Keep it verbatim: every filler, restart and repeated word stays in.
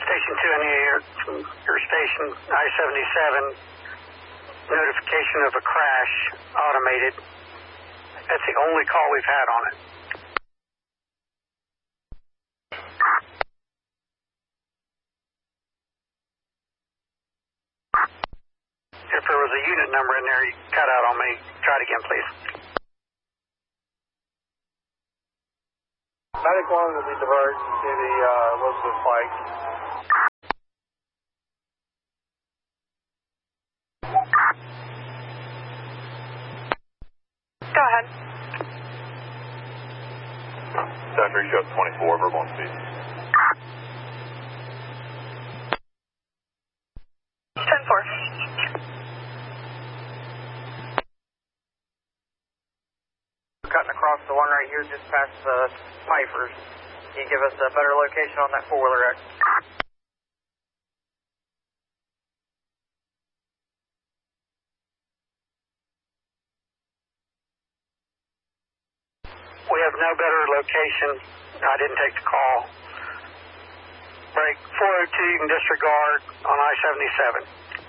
Station two in the air from your station, I seventy-seven, notification of a crash, automated. That's the only call we've had on it. If there was a unit number in there, you cut out on me. Try it again, please. Medic one will be diverted to the uh, Elizabeth Pike. Go ahead. Center, show twenty-four, verbal on speed. ten four. Cutting across the one right here just past the Pipers. Can you give us a better location on that four-wheeler wreck? We have no better location. I didn't take the call. Break four oh two, you can disregard on I seventy-seven.